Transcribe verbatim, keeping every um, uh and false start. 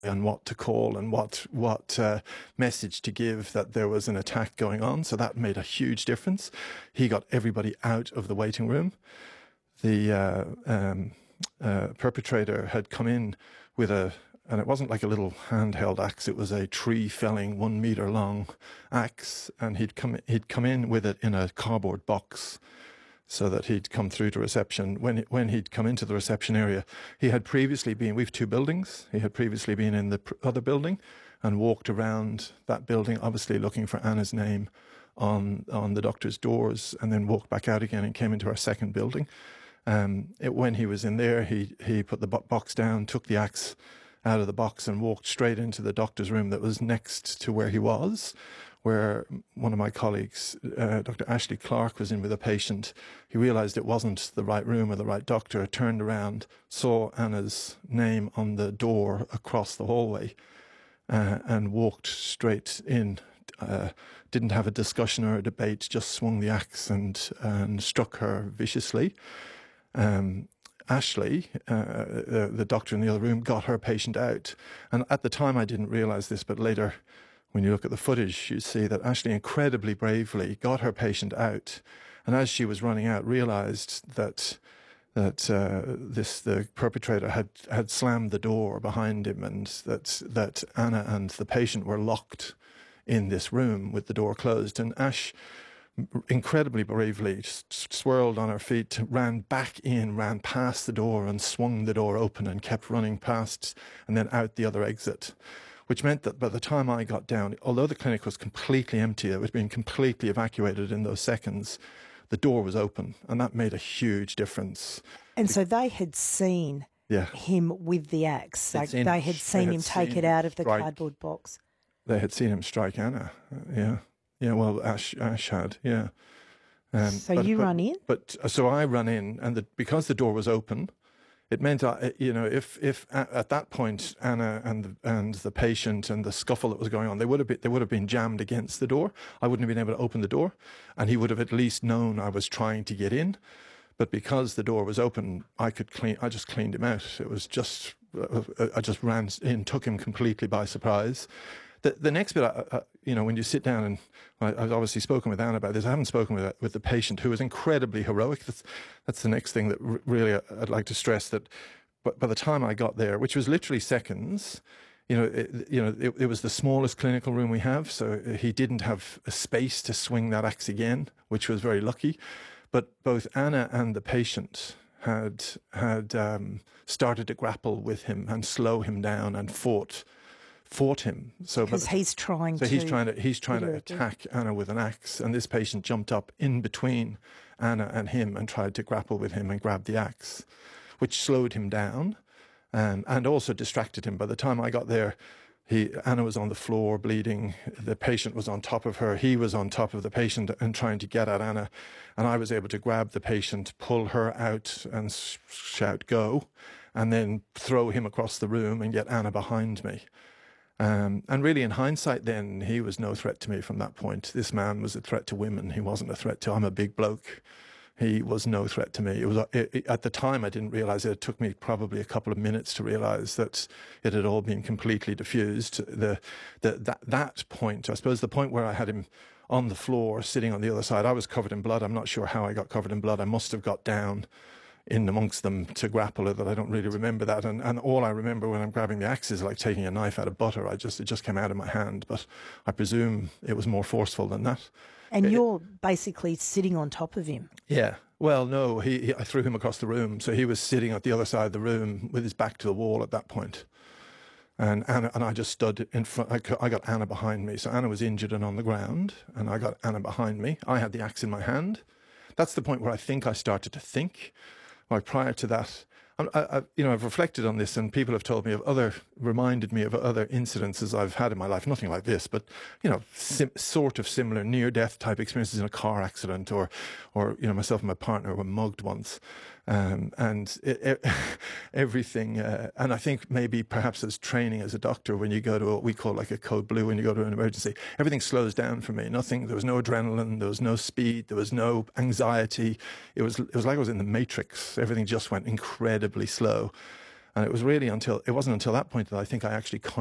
and what to call and what what uh, message to give that there was an attack going on. So that made a huge difference. He got everybody out of the waiting room. The uh, um, uh, perpetrator had come in with a, and it wasn't like a little handheld axe, it was a tree felling one meter long axe, and he'd come he'd come in with it in a cardboard box, so that he'd come through to reception. When when he'd come into the reception area, he had previously been, we've two buildings, he had previously been in the other building and walked around that building, obviously looking for Anna's name on on the doctor's doors, and then walked back out again and came into our second building. Um, it, when he was in there, he, he put the box down, took the axe out of the box and walked straight into the doctor's room that was next to where he was, where one of my colleagues, uh, Doctor Ashley Clark, was in with a patient. He realised it wasn't the right room or the right doctor, turned around, saw Anna's name on the door across the hallway, uh, and walked straight in. Uh, didn't have a discussion or a debate, just swung the axe and, and struck her viciously. Um, Ashley, uh, the, the doctor in the other room, got her patient out. And at the time I didn't realise this, but later when you look at the footage, you see that Ashley incredibly bravely got her patient out. And as she was running out, realised that that uh, this the perpetrator had, had slammed the door behind him, and that, that Anna and the patient were locked in this room with the door closed. And Ash incredibly bravely swirled on her feet, ran back in, ran past the door and swung the door open and kept running past and then out the other exit, which meant that by the time I got down, although the clinic was completely empty, it was being completely evacuated in those seconds, the door was open, and that made a huge difference. And so they had seen yeah. him with the axe. Like seen, they had seen they him had take seen it out of the strike. cardboard box. They had seen him strike Anna, yeah. Yeah, well, Ash, Ash had, yeah. Um, so but, you but, run in? But so I run in, and the, because the door was open, it meant, I, you know, if if at that point Anna and the, and the patient and the scuffle that was going on, they would have been they would have been jammed against the door. I wouldn't have been able to open the door, and he would have at least known I was trying to get in. But because the door was open, I could clean. I just cleaned him out. It was just uh, I just ran in, took him completely by surprise. The, the next bit, uh, you know, when you sit down and I, I've obviously spoken with Anna about this. I haven't spoken with with the patient, who was incredibly heroic. That's that's the next thing that r- really I'd like to stress. That, but by the time I got there, which was literally seconds, you know, it, you know, it, it was the smallest clinical room we have, so he didn't have a space to swing that axe again, which was very lucky. But both Anna and the patient had had um, started to grapple with him and slow him down and fought. fought him. So because he's trying so to... he's trying to he's trying to attack Anna with an axe, and this patient jumped up in between Anna and him and tried to grapple with him and grab the axe, which slowed him down and, and also distracted him. By the time I got there, he Anna was on the floor bleeding, the patient was on top of her, he was on top of the patient and trying to get at Anna, and I was able to grab the patient, pull her out and shout, "Go," and then throw him across the room and get Anna behind me. Um, and really, in hindsight, then, he was no threat to me from that point. This man was a threat to women. He wasn't a threat to, I'm a big bloke. He was no threat to me. It was it, it, at the time, I didn't realise it. It took me probably a couple of minutes to realise that it had all been completely diffused. The, the, that, that point, I suppose the point where I had him on the floor, sitting on the other side, I was covered in blood. I'm not sure how I got covered in blood. I must have got down in amongst them to grapple it, that I don't really remember that. And, and all I remember when I'm grabbing the axe is like taking a knife out of butter. I just, it just came out of my hand, but I presume it was more forceful than that. And it, you're basically sitting on top of him. Yeah. Well, no, he, he, I threw him across the room. So he was sitting at the other side of the room with his back to the wall at that point. And Anna, and I just stood in front, I, I got Anna behind me. So Anna was injured and on the ground, and I got Anna behind me. I had the axe in my hand. That's the point where I think I started to think. Like prior to that, I, I, you know, I've reflected on this, and people have told me of other, reminded me of other incidences I've had in my life. Nothing like this, but you know, sim, sort of similar near-death type experiences in a car accident, or, or you know, myself and my partner were mugged once, um, and it, it, everything. Uh, and I think maybe perhaps as training as a doctor, when you go to what we call like a code blue, when you go to an emergency, everything slows down for me. Nothing. There was no adrenaline. There was no speed. There was no anxiety. It was it was like I was in the Matrix. Everything just went incredibly slow. And it was really until, it wasn't until that point that I think I actually